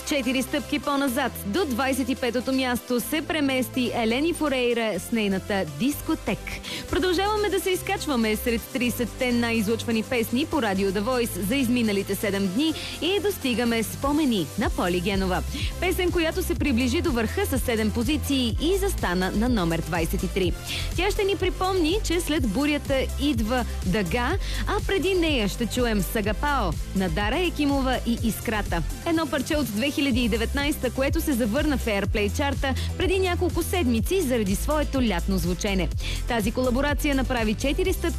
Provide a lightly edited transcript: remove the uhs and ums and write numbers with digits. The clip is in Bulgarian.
4 стъпки по-назад, до 25-то място се премести Елени Форейра с нейната Дискотек. Продължаваме да се изкачваме сред 30-те най-излъчвани песни по Радио The Voice за изминалите 7 дни и достигаме Спомени на Поли Генова. Песен, която се приближи до върха с 7 позиции и застана на номер 23. Тя ще ни припомни, че след бурята идва дъга, а преди нея ще чуем Сагапао на Дара Екимова и Искрата. Едно парче от 2019, което се завърна в Airplay чарта преди няколко седмици заради своето лятно звучене. Тази колаборация направи 4 стъпки